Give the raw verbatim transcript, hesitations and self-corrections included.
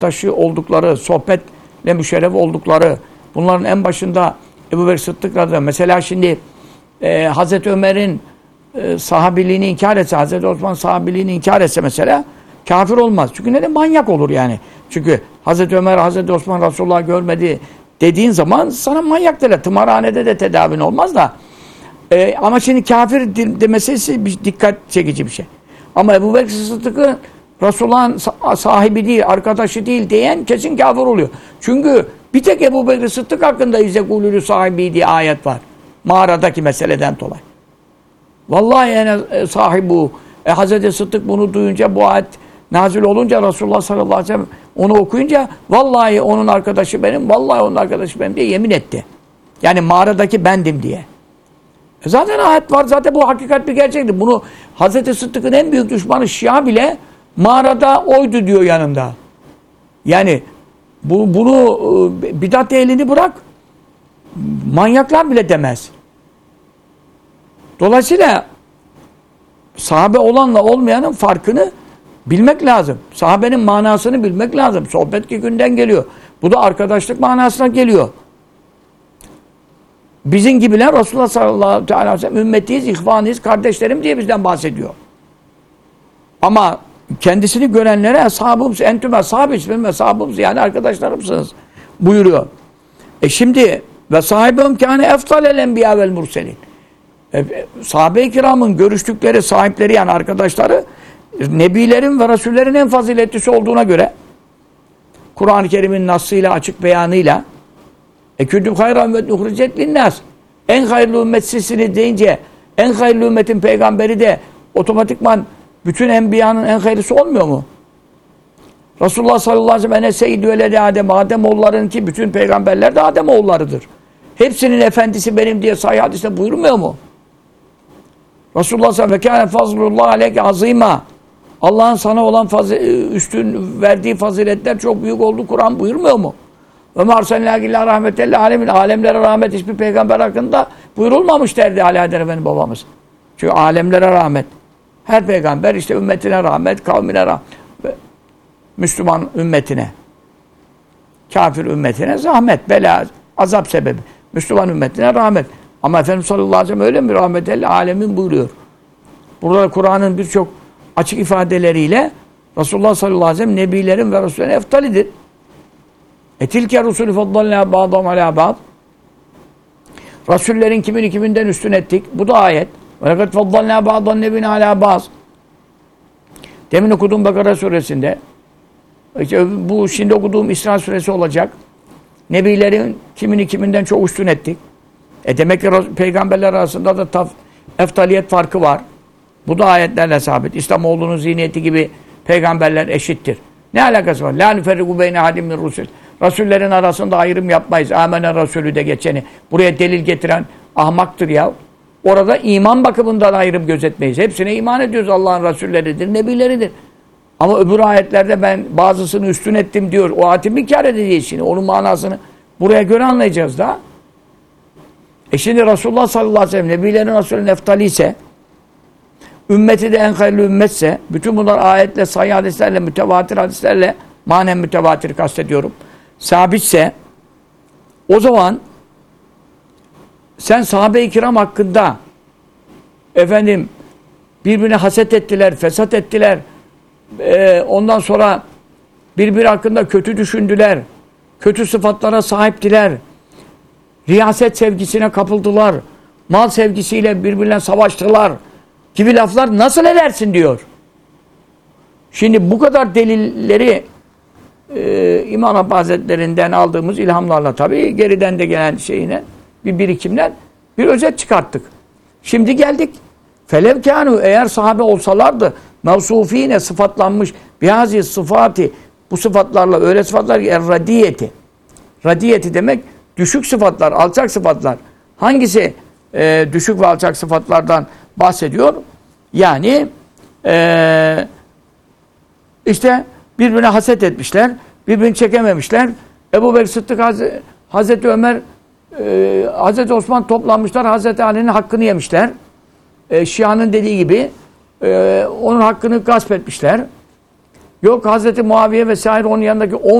taşı oldukları, sohbetle müşerref oldukları, bunların en başında Ebu Bekir Sıddık radıyallahu anh. Mesela şimdi e, Hazreti Ömer'in e, sahabiliğini inkar etse, Hazreti Osman sahabiliğini inkar etse mesela kafir olmaz. Çünkü neden? Manyak olur yani. Çünkü Hazreti Ömer, Hazreti Osman Resulullah görmedi dediğin zaman sana manyak derler. Tımarhanede de tedavin olmaz da. E, ama şimdi kafir de meselesi bir dikkat çekici bir şey. Ama Ebu Bekir Sıddık'ın Resulullah'ın sahibi değil, arkadaşı değil diyen kesin kafir oluyor. Çünkü bir tek Ebu Bekir Sıddık hakkında İzzekulülü sahibi diye ayet var. Mağaradaki meseleden dolayı. Vallahi ene sahibu. E, Hazreti Sıddık bunu duyunca, bu ayet nazil olunca, Resulullah sallallahu aleyhi ve sellem onu okuyunca vallahi onun arkadaşı benim, vallahi onun arkadaşı benim diye yemin etti. Yani mağaradaki bendim diye. E zaten ayet var, zaten bu hakikat bir gerçektir. Bunu Hazreti Sıddık'ın en büyük düşmanı Şia bile mağarada oydu diyor yanında. Yani bu, bunu bidat ehlini bırak, manyaklar bile demez. Dolayısıyla sahabe olanla olmayanın farkını bilmek lazım. Sahabenin manasını bilmek lazım. Sohbet ki günden geliyor. Bu da arkadaşlık manasına geliyor. Bizim gibiler Resulullah sallallahu aleyhi ve sellem ümmetiyiz, ihvanıyız, kardeşlerim diye bizden bahsediyor. Ama kendisini görenlere sahabımız, entüme sahabiz, bilmem sahabımız yani arkadaşlarımsınız buyuruyor. E şimdi ve sahibim kâne eftalel enbiya vel murselin. E, sahabe-i kiramın görüştükleri sahipleri yani arkadaşları nebilerin ve rasullerin en faziletlisi olduğuna göre Kur'an-ı Kerim'in nassıyla, açık beyanıyla e kündüm hayra ümmet uhricet linnâs. En hayırlı ümmet sizsiniz deyince en hayırlı ümmetin peygamberi de otomatikman bütün enbiyanın en hayırlısı olmuyor mu? Resulullah sallallahu aleyhi ve sellem ene seyyidü veledi Adem. Ademoğullarının ki bütün peygamberler de Ademoğullarıdır. Hepsinin efendisi benim diye sahih hadiste buyurmuyor mu? Resulullah sallallahu aleyhi ve sellem fazlullah aleyke azîmâ. Allah'ın sana olan üstün verdiği faziletler çok büyük oldu. Kur'an buyurmuyor mu? Ve marsalnâke illâ rahmetellil âlemin. Alemlere rahmet hiçbir peygamber hakkında buyurulmamış derdi Ali Haydar Efendi babamız. Çünkü alemlere rahmet. Her peygamber işte ümmetine rahmet, kavmine rahmet. Müslüman ümmetine, kafir ümmetine zahmet, bela, azap sebebi. Müslüman ümmetine rahmet. Ama Efendimiz sallallahu aleyhi ve sellem öyle mi? Rahmetel alemin buyuruyor. Burada Kur'an'ın birçok açık ifadeleriyle Resulullah sallallahu aleyhi ve sellem nebilerin ve Resullerin eftalidir. Etilke rusulü faddalnâ ba'dahum alâ ba'd. Resullerin kimini kiminden üstün ettik. Bu da ayet. Ve lekad faddalnâ ba'dan nebine alâ ba'd. Demin okuduğum Bakara suresinde İşte bu şimdi okuduğum İsra suresi olacak. Nebilerin kimini kiminden çok üstün ettik. E demek ki peygamberler arasında da taf, eftaliyet farkı var. Bu da ayetlerle sabit. İslamoğlu'nun zihniyeti gibi peygamberler eşittir. Ne alakası var? La nüferriku beyne hadim min rusul. Rasullerin arasında ayrım yapmayız. Amene Resulü de geçeni. Buraya delil getiren ahmaktır ya. Orada iman bakımından ayrım gözetmeyiz. Hepsine iman ediyoruz. Allah'ın Resulleridir, nebileridir. Ama öbür ayetlerde ben bazısını üstün ettim diyor. O ayeti inkar edeceğiz şimdi. Onun manasını buraya göre anlayacağız da. E şimdi Resulullah sallallahu aleyhi ve sellem nebilerin Resulü'nün eftali ise, ümmeti de en hayırlı ümmetse, bütün bunlar ayetle, sahih hadislerle, mütevatir hadislerle, manen mütevatir kastediyorum, sabitse, o zaman sen sahabe-i kiram hakkında efendim birbirine haset ettiler, fesat ettiler, Ee, ondan sonra birbiri hakkında kötü düşündüler, kötü sıfatlara sahiptiler, riyaset sevgisine kapıldılar, mal sevgisiyle birbirine savaştılar gibi laflar nasıl edersin diyor. Şimdi bu kadar delilleri e, İmam Rabbani Hazretlerinden aldığımız ilhamlarla tabii geriden de gelen şeyine bir birikimden bir özet çıkarttık. Şimdi geldik. Felev kânû eğer sahabe olsalardı mevsufîne sıfatlanmış bihazi sıfatı bu sıfatlarla öyle sıfatlar ki radiyeti. Radiyeti demek düşük sıfatlar, alçak sıfatlar. Hangisi e, düşük ve alçak sıfatlardan bahsediyor? Yani e, işte birbirine haset etmişler, birbirini çekememişler. Ebu Bekir Sıddık, Hazreti, Hazreti Ömer, e, Hazreti Osman toplanmışlar, Hazreti Ali'nin hakkını yemişler. E, Şia'nın dediği gibi e, onun hakkını gasp etmişler. Yok Hazreti Muaviye vesaire onun yanındaki on